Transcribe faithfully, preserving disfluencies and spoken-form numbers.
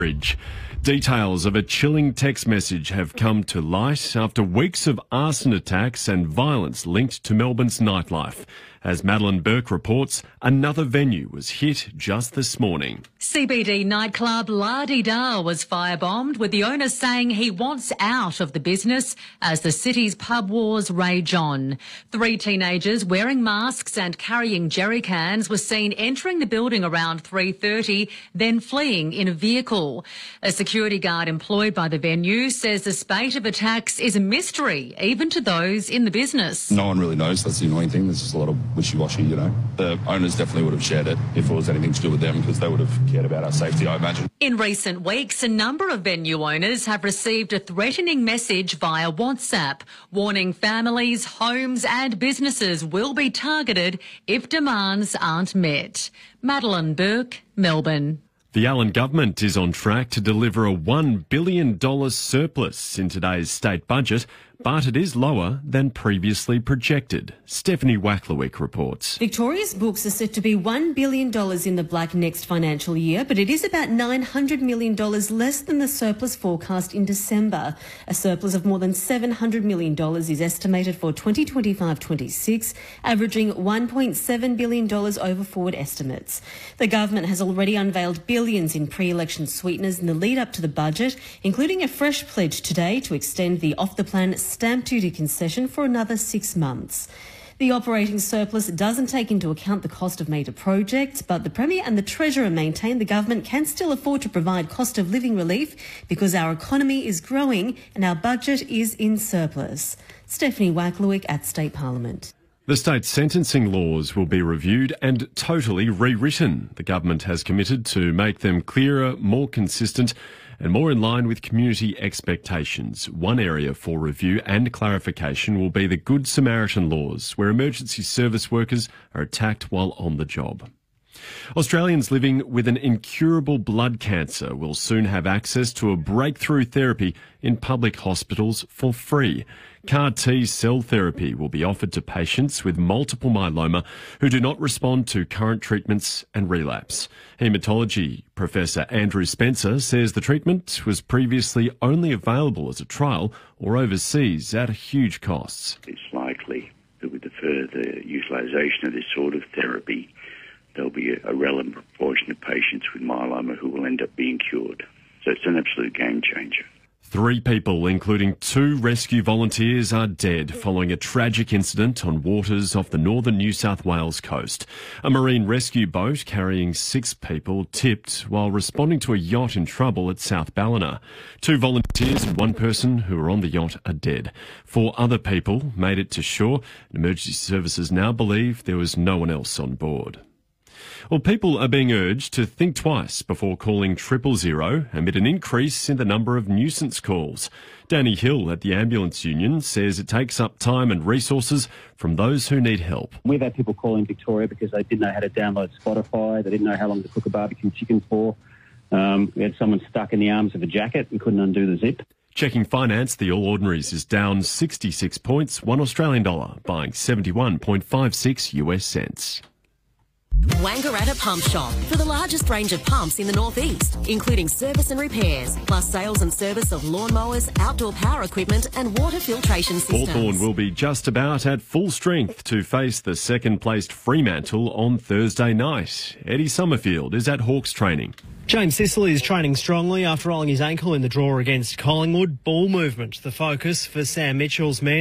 Bridge. Details of a chilling text message have come to light after weeks of arson attacks and violence linked to Melbourne's nightlife. As Madeline Burke reports, another venue was hit just this morning. C B D nightclub La Di Da was firebombed, with the owner saying he wants out of the business as the city's pub wars rage on. Three teenagers wearing masks and carrying jerry cans were seen entering the building around three thirty, then fleeing in a vehicle. A security guard employed by the venue says the spate of attacks is a mystery, even to those in the business. No one really knows. That's the annoying thing. There's just a lot of wishy-washy, you know. The owners definitely would have shared it if it was anything to do with them, because they would have cared about our safety, I imagine. In recent weeks, a number of venue owners have received a threatening message via WhatsApp, warning families, homes and businesses will be targeted if demands aren't met. Madeline Burke, Melbourne. The Allen government is on track to deliver a one billion dollars surplus in today's state budget, but it is lower than previously projected. Stephanie Wacklewick reports. Victoria's books are set to be one billion dollars in the black next financial year, but it is about nine hundred million dollars less than the surplus forecast in December. A surplus of more than seven hundred million dollars is estimated for twenty twenty-five twenty-six, averaging one point seven billion dollars over forward estimates. The government has already unveiled billions in pre-election sweeteners in the lead up to the budget, including a fresh pledge today to extend the off-the-plan stamp duty concession for another six months. The operating surplus doesn't take into account the cost of major projects, but the Premier and the Treasurer maintain the government can still afford to provide cost of living relief because our economy is growing and our budget is in surplus. Stephanie Wacklewick at State Parliament. The state's sentencing laws will be reviewed and totally rewritten. The government has committed to make them clearer, more consistent and more in line with community expectations. One area for review and clarification will be the Good Samaritan laws, where emergency service workers are attacked while on the job. Australians living with an incurable blood cancer will soon have access to a breakthrough therapy in public hospitals for free. C A R T cell therapy will be offered to patients with multiple myeloma who do not respond to current treatments and relapse. Haematology Professor Andrew Spencer says the treatment was previously only available as a trial or overseas at huge costs. It's likely that with the further utilisation of this sort of therapy, there'll be a, a relevant proportion of patients with myeloma who will end up being cured. So it's an absolute game changer. Three people, including two rescue volunteers, are dead following a tragic incident on waters off the northern New South Wales coast. A marine rescue boat carrying six people tipped while responding to a yacht in trouble at South Ballina. Two volunteers and one person who were on the yacht are dead. Four other people made it to shore. Emergency services now believe there was no one else on board. Well, people are being urged to think twice before calling triple zero amid an increase in the number of nuisance calls. Danny Hill at the Ambulance Union says it takes up time and resources from those who need help. We've had people calling Victoria because they didn't know how to download Spotify, they didn't know how long to cook a barbecue chicken for. Um, we had someone stuck in the arms of a jacket and couldn't undo the zip. Checking finance, the All Ordinaries is down sixty-six points, one Australian dollar, buying seventy-one point five six U S cents. Wangaratta Pump Shop, for the largest range of pumps in the northeast, including service and repairs, plus sales and service of lawnmowers, outdoor power equipment and water filtration systems. Hawthorn will be just about at full strength to face the second-placed Fremantle on Thursday night. Eddie Summerfield is at Hawks training. James Sicily is training strongly after rolling his ankle in the draw against Collingwood. Ball movement, the focus for Sam Mitchell's men.